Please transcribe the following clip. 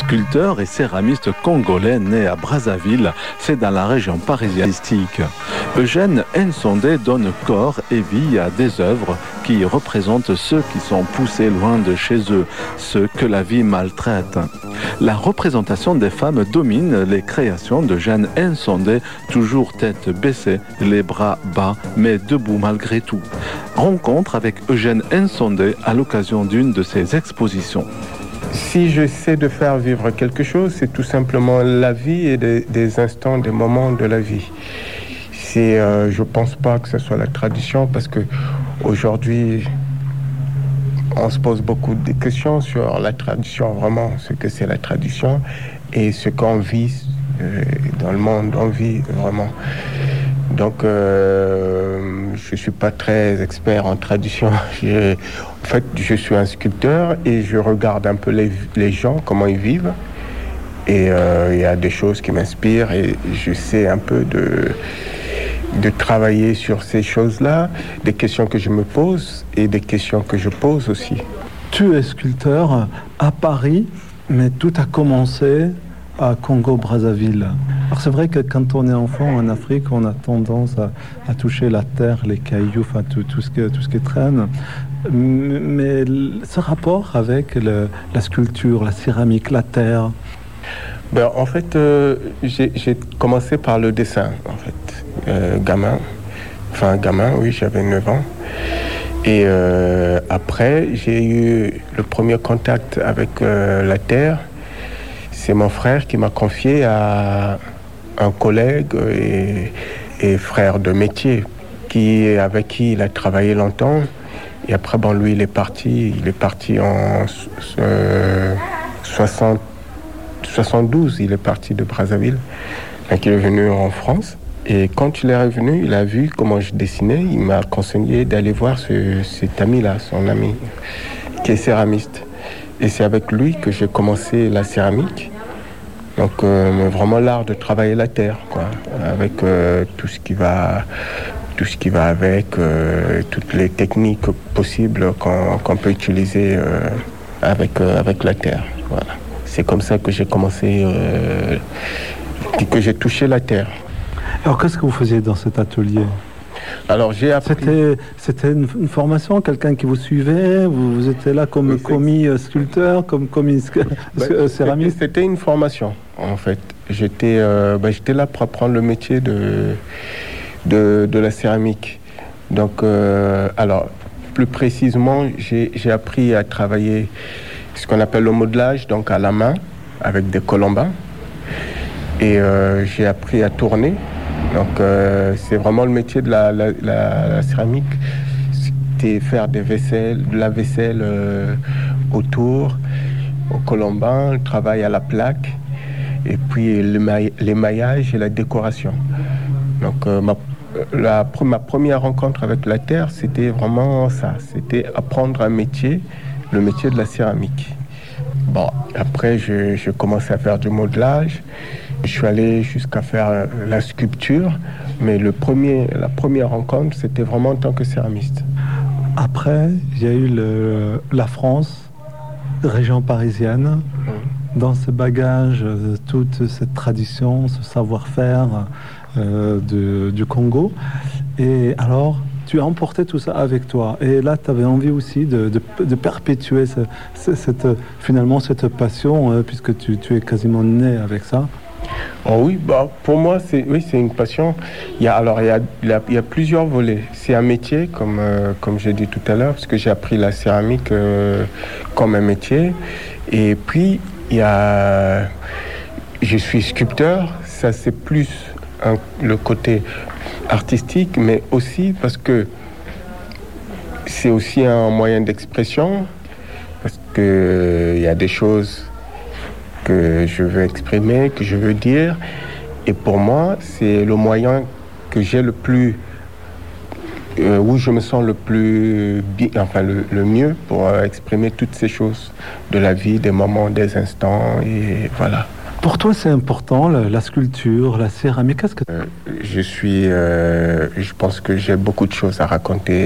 Sculpteur et céramiste congolais né à Brazzaville, c'est dans la région parisienne. Eugène Nsondé donne corps et vie à des œuvres qui représentent ceux qui sont poussés loin de chez eux, ceux que la vie maltraite. La représentation des femmes domine les créations d'Eugène Nsondé, toujours tête baissée, les bras bas, mais debout malgré tout. Rencontre avec Eugène Nsondé à l'occasion d'une de ses expositions. Si j'essaie de faire vivre quelque chose, c'est tout simplement la vie et des instants, des moments de la vie. Je pense pas que ce soit la tradition, parce que aujourd'hui, on se pose beaucoup de questions sur la tradition, vraiment, ce que c'est la tradition et ce qu'on vit dans le monde, on vit vraiment. Donc, je suis pas très expert en tradition. En fait, je suis un sculpteur et je regarde un peu les gens, comment ils vivent. Et il y a des choses qui m'inspirent et j'essaie un peu de travailler sur ces choses-là, des questions que je me pose et des questions que je pose aussi. Tu es sculpteur à Paris, mais tout a commencé à Congo-Brazzaville. Alors c'est vrai que quand on est enfant en Afrique, on a tendance à toucher la terre, les cailloux, enfin tout ce qui traîne. Mais ce rapport avec la sculpture, la céramique, la terre. En fait, j'ai commencé par le dessin, en fait. Gamin, oui, j'avais 9 ans. Et après, j'ai eu le premier contact avec la terre. C'est mon frère qui m'a confié à un collègue et frère de métier avec qui il a travaillé longtemps. Et après, lui, il est parti en 72, il est parti de Brazzaville. Donc, il est venu en France. Et quand il est revenu, il a vu comment je dessinais. Il m'a conseillé d'aller voir cet ami-là, son ami, qui est céramiste. Et c'est avec lui que j'ai commencé la céramique. Donc, vraiment l'art de travailler la terre, quoi, avec tout ce qui va avec, toutes les techniques possibles qu'on peut utiliser avec la terre. Voilà. C'est comme ça que j'ai commencé, que j'ai touché la terre. Alors, qu'est-ce que vous faisiez dans cet atelier ? Alors, j'ai appris... C'était une formation, quelqu'un qui vous suivait, vous étiez là comme commis sculpteur, comme commis céramiste? C'était une formation, en fait. J'étais là pour apprendre le métier de la céramique. Donc, alors, plus précisément, j'ai appris à travailler ce qu'on appelle le modelage, donc à la main, avec des colombins. Et j'ai appris à tourner. Donc, c'est vraiment le métier de la céramique. C'était faire de la vaisselle autour, au colombin, le travail à la plaque, et puis l'émaillage et la décoration. Donc, ma première rencontre avec la terre, c'était vraiment ça. C'était apprendre un métier, le métier de la céramique. Après, je commençais à faire du modelage. Je suis allé jusqu'à faire la sculpture, mais la première rencontre, c'était vraiment en tant que céramiste. Après, il y a eu la France, région parisienne, dans ce bagage, toute cette tradition, ce savoir-faire du Congo. Et alors, tu as emporté tout ça avec toi. Et là, tu avais envie aussi de perpétuer finalement cette passion, puisque tu es quasiment né avec ça. Oh oui, pour moi, c'est une passion. Il y a plusieurs volets. C'est un métier, comme j'ai dit tout à l'heure, parce que j'ai appris la céramique comme un métier. Et puis, je suis sculpteur. Ça, c'est plus le côté artistique, mais aussi parce que c'est aussi un moyen d'expression, parce que il y a des choses que je veux exprimer, que je veux dire, et pour moi, c'est le moyen que j'ai le plus, où je me sens le plus bien, enfin le mieux pour exprimer toutes ces choses de la vie, des moments, des instants, et voilà. Pour toi, c'est important, la sculpture, la céramique. Qu'est-ce que je pense que j'ai beaucoup de choses à raconter.